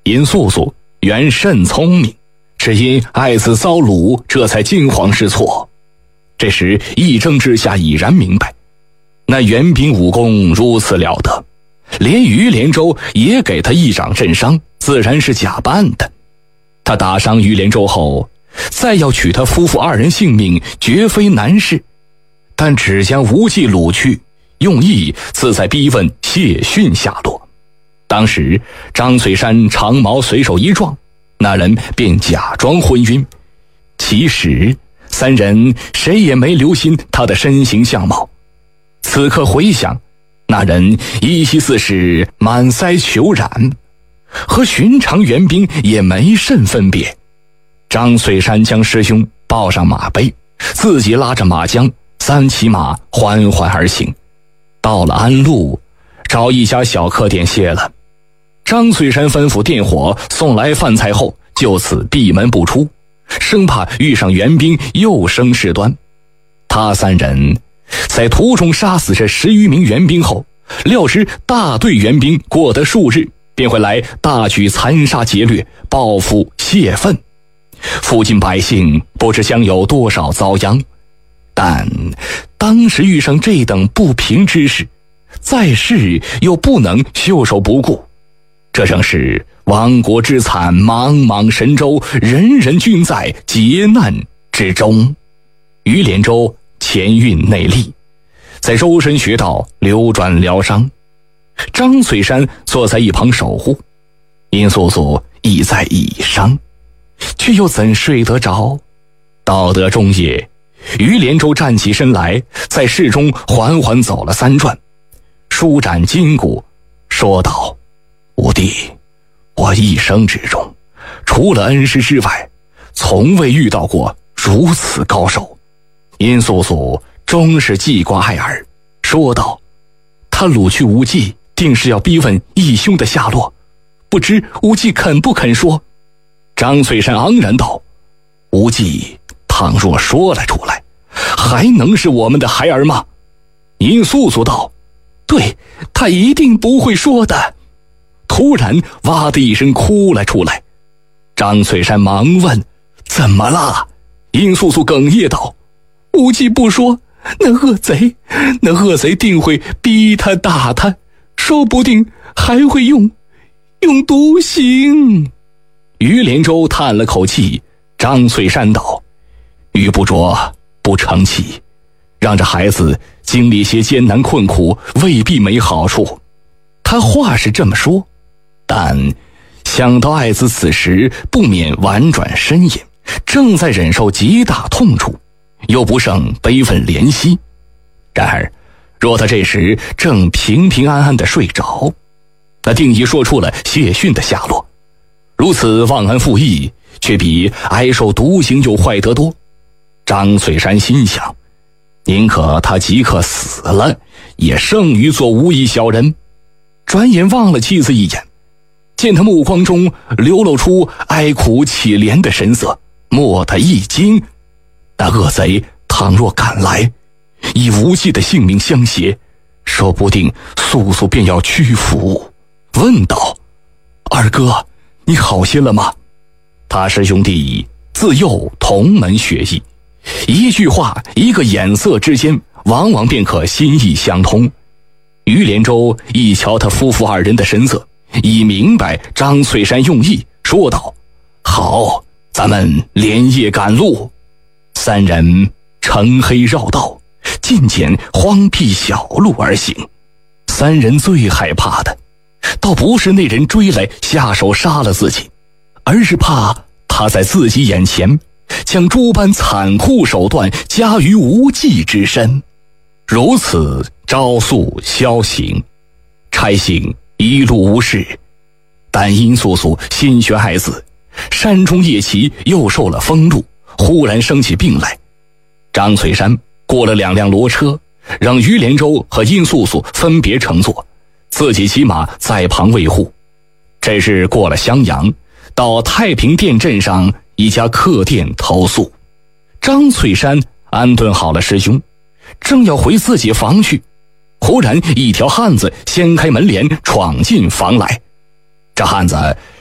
殷素素原甚聪明，只因爱子遭辱，这才惊慌失措。这时一怔之下已然明白，那袁彬武功如此了得，连于连州也给他一掌震伤，自然是假扮的。他打伤于连州后，再要取他夫妇二人性命绝非难事，但只将无忌掳去，用意自在逼问谢逊下落。当时张翠山长矛随手一撞，那人便假装昏晕。其实三人谁也没留心他的身形相貌。此刻回想，那人依稀似是满腮虬髯，和寻常援兵也没甚分别。张翠山将师兄抱上马背，自己拉着马缰，三骑马缓缓而行。到了安陆，找一家小客店歇了。张翠山吩咐店伙送来饭菜后，就此闭门不出，生怕遇上援兵又生事端。他三人在途中杀死这10余名援兵后，料知大队援兵过得数日便会来大举残杀劫掠，报复泄愤。附近百姓不知将有多少遭殃，但当时遇上这等不平之事，在世又不能袖手不顾。这正是亡国之惨，茫茫神州，人人均在劫难之中。于连州前运内力，在周身穴道流转疗伤。张翠山坐在一旁守护，殷素素亦在椅上，却又怎睡得着？到得中夜，于连州站起身来，在室中缓缓走了3转，舒展筋骨，说道：武帝，我一生之中，除了恩师之外，从未遇到过如此高手。殷素素终是记挂爱儿，说道：他掳去无忌，定是要逼问义兄的下落，不知无忌肯不肯说？张翠山昂然道：无忌倘若说了出来，还能是我们的孩儿吗？殷素素道：对，他一定不会说的。突然哇的一声哭了出来。张翠山忙问：怎么了？殷素素哽咽道：无忌不说，那恶贼定会逼他打他，说不定还会用毒刑。于连州叹了口气。张翠山道：于不着不成器，让这孩子经历些艰难困苦，未必没好处。他话是这么说，但想到爱子此时不免婉转呻吟，正在忍受极大痛楚，又不胜悲愤怜惜。然而若他这时正平平安安地睡着，那定已说出了谢逊的下落。如此忘恩负义，却比挨受毒刑又坏得多。张翠山心想，宁可他即刻死了，也胜于做无义小人。转眼望了妻子一眼，见他目光中流露出哀苦凄怜的神色，蓦地一惊。那恶贼倘若敢来，以无忌的性命相携，说不定素素便要屈服。问道：二哥，你好些了吗？他师兄弟自幼同门学艺，一句话一个眼色之间，往往便可心意相通。于连州一瞧他夫妇二人的神色，已明白张翠山用意，说道：好，咱们连夜赶路。三人乘黑绕道，尽捡荒僻小路而行。三人最害怕的倒不是那人追来下手杀了自己，而是怕他在自己眼前将诸般残酷手段加于无忌之身。如此招素消行，差行一路无事。但殷素素心悬爱子，山中夜骑又受了风露，忽然生起病来。张翠山过了2辆骡车，让于连州和殷素素分别乘坐，自己骑马在旁卫护。这日过了襄阳，到太平店镇上一家客店投宿。张翠山安顿好了师兄，正要回自己房去，忽然一条汉子掀开门帘闯进房来。这汉子